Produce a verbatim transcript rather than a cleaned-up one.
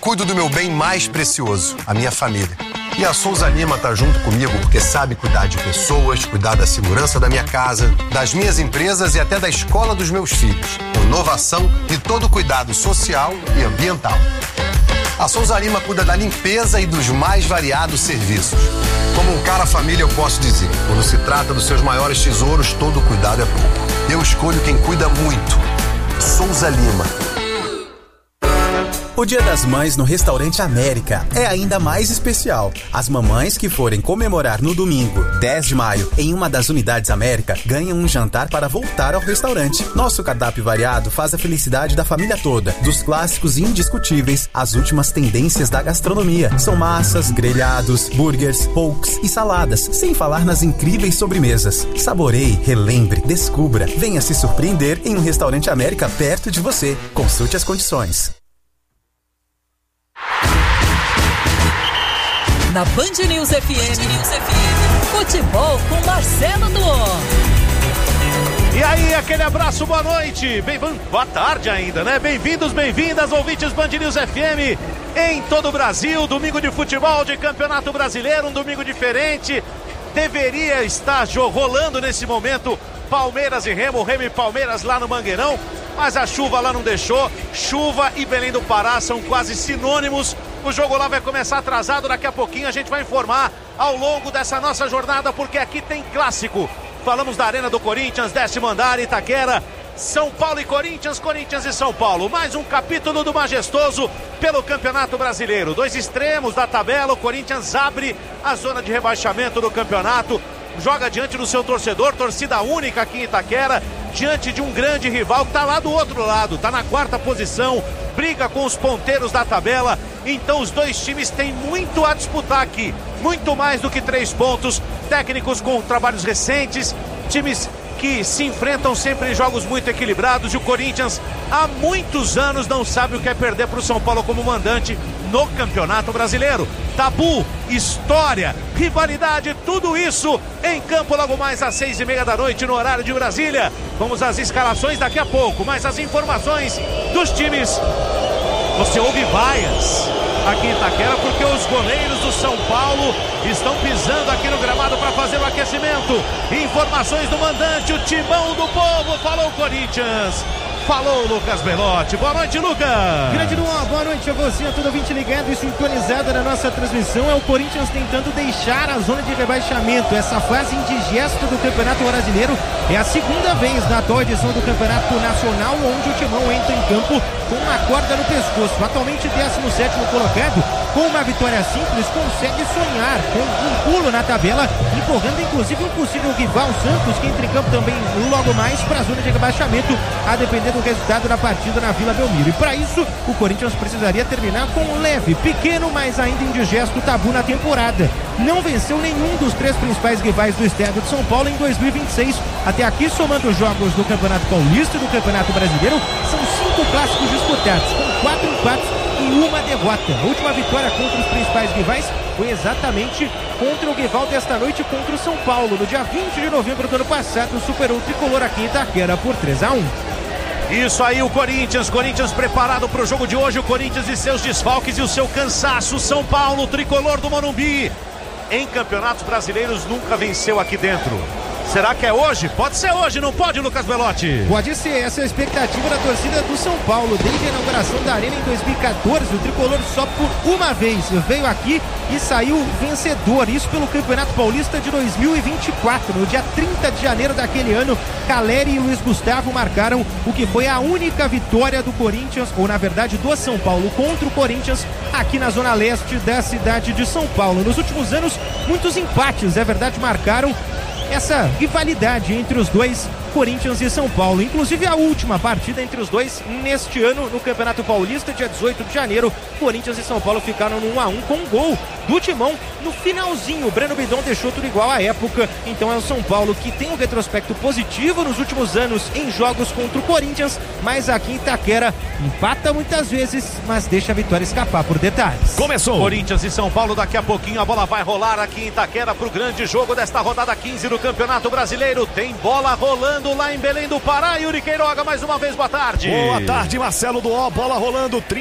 cuido do meu bem mais precioso, a minha família. E a Souza Lima tá junto comigo porque sabe cuidar de pessoas, cuidar da segurança da minha casa, das minhas empresas e até da escola dos meus filhos. Com inovação e todo cuidado social e ambiental. A Souza Lima cuida da limpeza e dos mais variados serviços. Como um cara família, eu posso dizer, quando se trata dos seus maiores tesouros, todo cuidado é pouco. Eu escolho quem cuida muito. Souza Lima. O Dia das Mães no Restaurante América é ainda mais especial. As mamães que forem comemorar no domingo, dez de maio, em uma das unidades América, ganham um jantar para voltar ao restaurante. Nosso cardápio variado faz a felicidade da família toda, dos clássicos indiscutíveis às últimas tendências da gastronomia. São massas, grelhados, burgers, pokes e saladas, sem falar nas incríveis sobremesas. Saboreie, relembre, descubra. Venha se surpreender em um Restaurante América perto de você. Consulte as condições. Na Band News F M, futebol com Marcelo Duó. E aí, aquele abraço, boa noite, bem, boa tarde ainda, né? Bem-vindos, bem-vindas, ouvintes Band News F M em todo o Brasil. Domingo de futebol de Campeonato Brasileiro, um domingo diferente. Deveria estar rolando nesse momento Palmeiras e Remo, Remo e Palmeiras lá no Mangueirão, mas a chuva lá não deixou. Chuva e Belém do Pará são quase sinônimos. O jogo lá vai começar atrasado, daqui a pouquinho a gente vai informar ao longo dessa nossa jornada, porque aqui tem clássico. Falamos da Arena do Corinthians, décimo andar, Itaquera, São Paulo e Corinthians, Corinthians e São Paulo. Mais um capítulo do majestoso pelo Campeonato Brasileiro. Dois extremos da tabela, o Corinthians abre a zona de rebaixamento do campeonato, joga diante do seu torcedor, torcida única aqui em Itaquera, diante de um grande rival que está lá do outro lado, está na quarta posição, briga com os ponteiros da tabela. Então os dois times têm muito a disputar aqui, muito mais do que três pontos, técnicos com trabalhos recentes, times que se enfrentam sempre em jogos muito equilibrados, e o Corinthians há muitos anos não sabe o que é perder para o São Paulo como mandante no Campeonato Brasileiro. Tabu, história, rivalidade, tudo isso em campo logo mais às seis e meia da noite no horário de Brasília. Vamos às escalações daqui a pouco, mas as informações dos times. Você ouve vaias aqui em Itaquera porque os goleiros do São Paulo estão pisando aqui no gramado para fazer o aquecimento. Informações do mandante, o timão do povo. Falou Corinthians, falou Lucas Belotti. Boa noite, Lucas. Grande Luan, boa noite a você, a todo ouvinte ligado e sintonizado na nossa transmissão. É o Corinthians tentando deixar a zona de rebaixamento. Essa fase indigesto do Campeonato Brasileiro é a segunda vez na atual edição do Campeonato Nacional onde o timão entra em campo com uma corda no pescoço. Atualmente décimo sétimo colocado, com uma vitória simples, consegue sonhar com um pulo na tabela, empurrando inclusive um possível rival Santos, que entra em campo também logo mais para a zona de rebaixamento, a depender do resultado da partida na Vila Belmiro. E para isso, o Corinthians precisaria terminar com um leve, pequeno, mas ainda indigesto tabu na temporada. Não venceu nenhum dos três principais rivais do estado de São Paulo em dois mil e vinte e seis. Até aqui, somando os jogos do Campeonato Paulista e do Campeonato Brasileiro, são cinco clássicos disputados, com quatro empates e uma derrota. A última vitória contra os principais rivais foi exatamente contra o rival desta noite, contra o São Paulo. No dia vinte de novembro do ano passado, superou o tricolor aqui em Itaquera por três a um. Isso aí, o Corinthians, Corinthians preparado para o jogo de hoje, o Corinthians e seus desfalques e o seu cansaço. São Paulo, tricolor do Morumbi, em campeonatos brasileiros nunca venceu aqui dentro. Será que é hoje? Pode ser hoje, não pode, Lucas Belotti? Pode ser, essa é a expectativa da torcida do São Paulo. Desde a inauguração da Arena em dois mil e catorze, o tricolor só por uma vez veio aqui e saiu vencedor. Isso pelo Campeonato Paulista de dois mil e vinte e quatro. No dia trinta de janeiro daquele ano, Caleri e Luiz Gustavo marcaram o que foi a única vitória do Corinthians, ou na verdade do São Paulo, contra o Corinthians aqui na zona leste da cidade de São Paulo. Nos últimos anos, muitos empates, é verdade, marcaram essa rivalidade entre os dois, Corinthians e São Paulo. Inclusive a última partida entre os dois neste ano no Campeonato Paulista, dia dezoito de janeiro, Corinthians e São Paulo ficaram no um a um com um gol do Timão no finalzinho. O Breno Bidon deixou tudo igual à época. Então é o São Paulo que tem um retrospecto positivo nos últimos anos em jogos contra o Corinthians, mas aqui em Itaquera empata muitas vezes, mas deixa a vitória escapar por detalhes. Começou! Corinthians e São Paulo, daqui a pouquinho a bola vai rolar aqui em Itaquera para o grande jogo desta rodada quinze do Campeonato Brasileiro. Tem bola rolando lá em Belém do Pará. Yuri Queiroga, mais uma vez, boa tarde. Boa tarde, Marcelo Duó, bola rolando.